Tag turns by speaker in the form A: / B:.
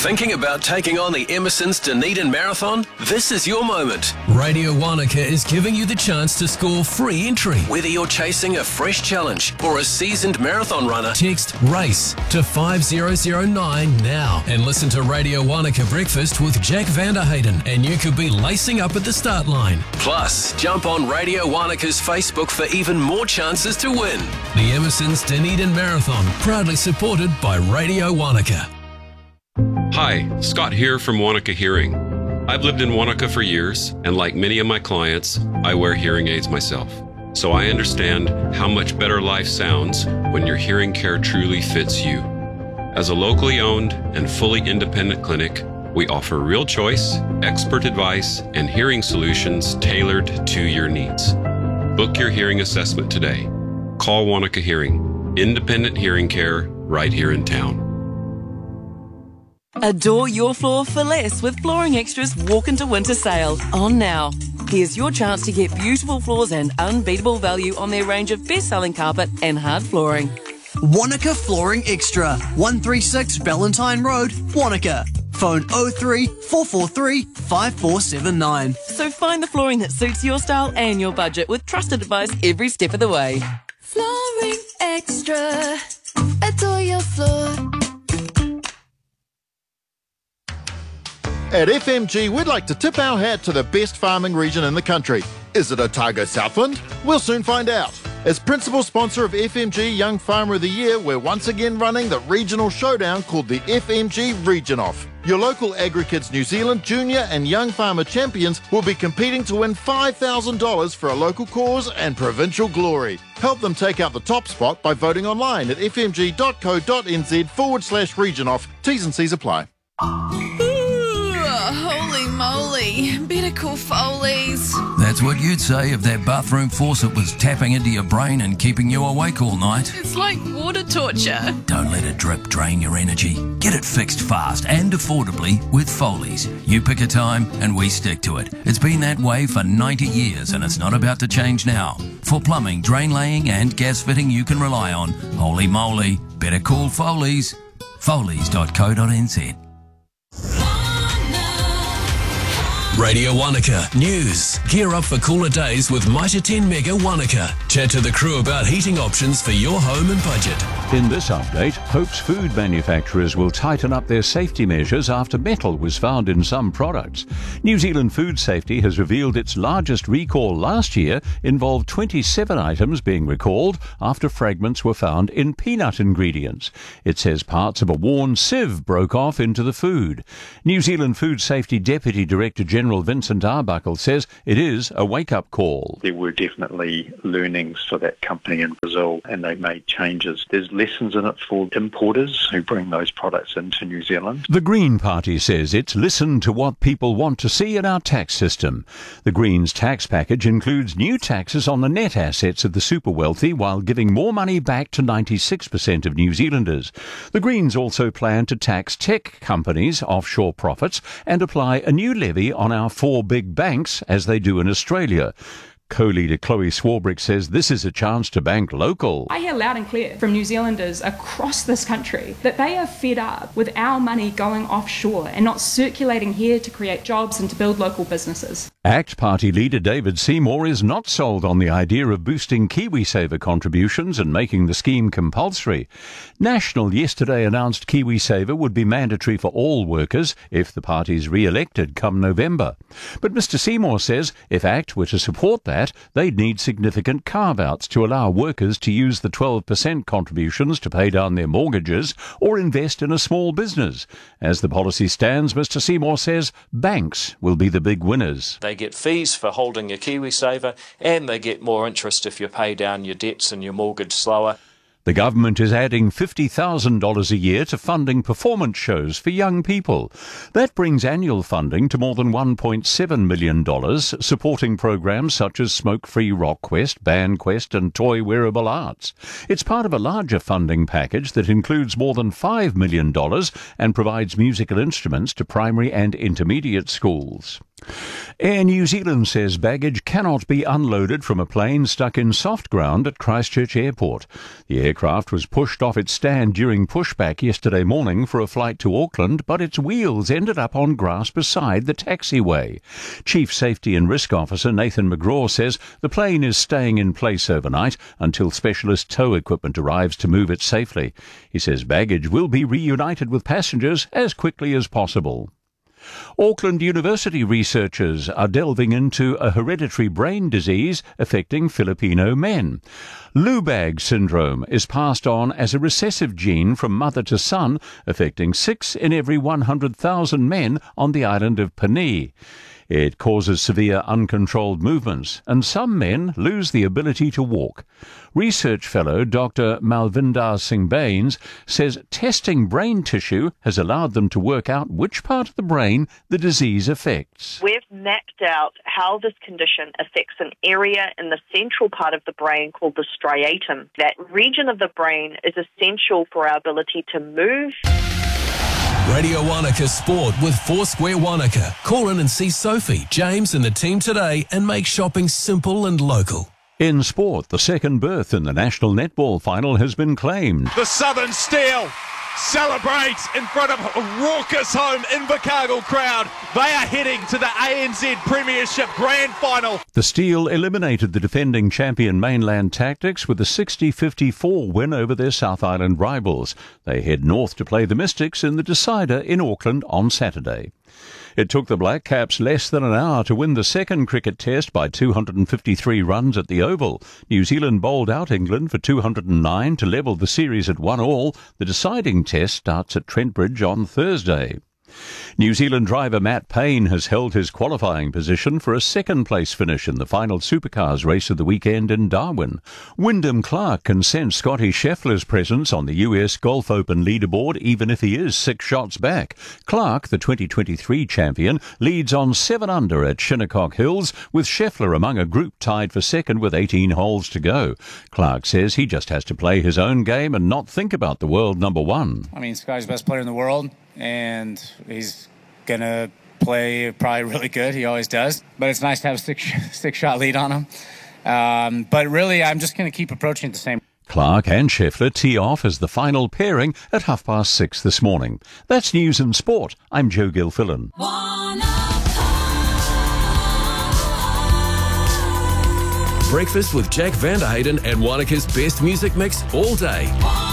A: Thinking about taking on the Emerson's Dunedin Marathon? This is your moment.
B: Radio Wanaka is giving you the chance to score free entry.
A: Whether you're chasing a fresh challenge or a seasoned marathon runner,
B: Text RACE to 5009 now and listen to Radio Wanaka Breakfast with Jack Vanderhayden and you could be lacing up at the start line.
A: plus jump on Radio Wanaka's Facebook for even more chances to win.
B: The Emerson's Dunedin Marathon, proudly supported by Radio Wanaka.
C: Hi, Scott here from Wanaka Hearing. I've lived in Wanaka for years, and like many of my clients, I wear hearing aids myself. So I understand how much better life sounds when your hearing care truly fits you. As a locally owned and fully independent clinic, we offer real choice, expert advice, and hearing solutions tailored to your needs. Book your hearing assessment today. Call Wanaka Hearing, independent hearing care right here in town.
D: Adore your floor for less with Flooring Extra's Walk into Winter sale on now. Here's your chance to get beautiful floors and unbeatable value on their range of best-selling carpet and hard flooring.
E: Wanaka Flooring Extra, 136 Valentine Road, Wanaka. Phone 03 443 5479.
D: So find the flooring that suits your style and your budget with trusted advice every step of the way.
F: Flooring Extra. Adore your floor.
G: At FMG, we'd like to tip our hat to the best farming region in the country. Is it Otago Southland? We'll soon find out. As principal sponsor of FMG Young Farmer of the Year, we're once again running the regional showdown called the FMG Region Off. Your local AgriKids New Zealand Junior and Young Farmer champions will be competing to win $5,000 for a local cause and provincial glory. Help them take out the top spot by voting online at fmg.co.nz/region off. T's and C's apply.
F: Holy moly. Better call Foley's.
H: That's what you'd say if that bathroom faucet was tapping into your brain and keeping you awake all night.
F: It's like water torture.
H: Don't let a drip drain your energy. Get it fixed fast and affordably with Foley's. You pick a time and we stick to it. It's been that way for 90 years and it's not about to change now. For plumbing, drain laying and gas fitting you can rely on. Holy moly. Better call Foley's. Foley's.co.nz.
B: Radio Wanaka News. Gear up for cooler days with Mitre 10 Mega Wanaka. Chat to the crew about heating options for your home and budget.
I: In this update, Hope's food manufacturers will tighten up their safety measures after metal was found in some products. New Zealand Food Safety has revealed its largest recall last year involved 27 items being recalled after fragments were found in peanut ingredients. It says parts of a worn sieve broke off into the food. New Zealand Food Safety Deputy Director General Vincent Arbuckle says it is a wake-up call.
J: There were definitely learnings for that company in Brazil and they made changes. There's lessons in it for importers who bring those products into New Zealand.
I: The Green Party says it's listened to what people want to see in our tax system. The Greens tax package includes new taxes on the net assets of the super wealthy while giving more money back to 96% of New Zealanders. The Greens also plan to tax tech companies' offshore profits and apply a new levy on our 4 big banks as they do in Australia. Co-leader Chloe Swarbrick says this is a chance to bank local.
K: I hear loud and clear from New Zealanders across this country that they are fed up with our money going offshore and not circulating here to create jobs and to build local businesses.
I: ACT Party leader David Seymour is not sold on the idea of boosting KiwiSaver contributions and making the scheme compulsory. National yesterday announced KiwiSaver would be mandatory for all workers if the party's re-elected come November. But Mr Seymour says if ACT were to support that, they'd need significant carve-outs to allow workers to use the 12% contributions to pay down their mortgages or invest in a small business. As the policy stands, Mr Seymour says banks will be the big winners.
L: They get fees for holding your KiwiSaver and they get more interest if you pay down your debts and your mortgage slower.
I: The government is adding $50,000 a year to funding performance shows for young people. That brings annual funding to more than $1.7 million, supporting programs such as Smoke-Free Rock Quest, Band Quest and Toy Wearable Arts. It's part of a larger funding package that includes more than $5 million and provides musical instruments to primary and intermediate schools. Air New Zealand says baggage cannot be unloaded from a plane stuck in soft ground at Christchurch Airport. The aircraft was pushed off its stand during pushback yesterday morning for a flight to Auckland, but its wheels ended up on grass beside the taxiway. Chief Safety and Risk Officer Nathan McGraw says the plane is staying in place overnight until specialist tow equipment arrives to move it safely. He says baggage will be reunited with passengers as quickly as possible. Auckland University researchers are delving into a hereditary brain disease affecting Filipino men. Lubag syndrome is passed on as a recessive gene from mother to son, affecting 6 in every 100,000 men on the island of Panay. It causes severe uncontrolled movements, and some men lose the ability to walk. Research fellow Dr. Malvinder Singh Bains says testing brain tissue has allowed them to work out which part of the brain the disease affects.
M: We've mapped out how this condition affects an area in the central part of the brain called the striatum. That region of the brain is essential for our ability to move.
B: Radio Wanaka Sport with Foursquare Wanaka. Call in and see Sophie, James and the team today and make shopping simple and local.
I: In sport, the second berth in the National Netball Final has been claimed.
N: The Southern Steel celebrates in front of a raucous home Invercargill crowd. They are heading to the ANZ Premiership Grand Final.
I: The Steel eliminated the defending champion Mainland Tactics with a 60-54 win over their South Island rivals. They head north to play the Mystics in the decider in Auckland on Saturday. It took the Black Caps less than an hour to win the second cricket test by 253 runs at the Oval. New Zealand bowled out England for 209 to level the series at 1-1. The deciding test starts at Trent Bridge on Thursday. New Zealand driver Matt Payne has held his qualifying position for a second-place finish in the final supercars race of the weekend in Darwin. Wyndham Clark can sense Scotty Scheffler's presence on the US Golf Open leaderboard even if he is 6 shots back. Clark, the 2023 champion, leads on 7 under at Shinnecock Hills, with Scheffler among a group tied for second with 18 holes to go. Clark says he just has to play his own game and not think about the world number one.
O: I mean, Scotty's the best player in the world, and he's going to play probably really good. He always does. But it's nice to have a six-shot lead on him. But really, I'm just going to keep approaching it the same.
I: Clark and Scheffler tee off as the final pairing at 6:30 this morning. That's News and Sport. I'm Joe Gilfillan.
A: Breakfast with Jack Van Hayden and Wanaka's best music mix all day.